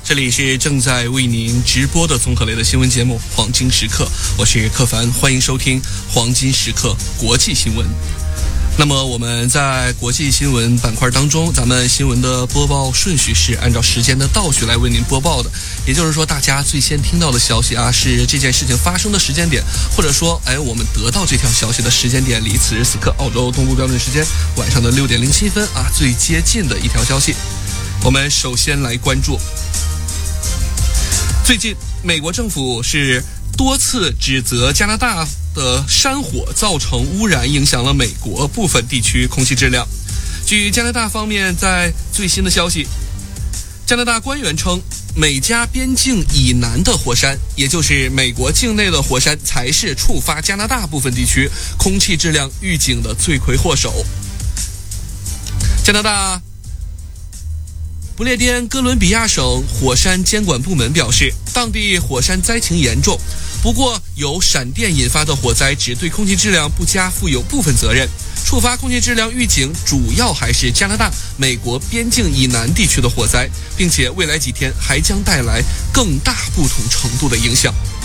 这里是正在为您直播的综合类的新闻节目《黄金时刻》，我是柯凡，欢迎收听《黄金时刻》国际新闻。那么我们在国际新闻板块当中，咱们新闻的播报顺序是按照时间的倒序来为您播报的，也就是说大家最先听到的消息是这件事情发生的时间点，或者说我们得到这条消息的时间点离此时此刻澳洲东部标准时间晚上的6点07分最接近的一条消息。我们首先来关注最近美国政府是多次指责加拿大的山火造成污染，影响了美国部分地区空气质量。据加拿大方面在最新的消息，加拿大官员称，美加边境以南的火山，也就是美国境内的火山，才是触发加拿大部分地区空气质量预警的罪魁祸首。加拿大不列颠哥伦比亚省火山监管部门表示，当地火山灾情严重，不过由闪电引发的火灾只对空气质量不佳负有部分责任，触发空气质量预警主要还是加拿大、美国边境以南地区的火灾，并且未来几天还将带来更大不同程度的影响。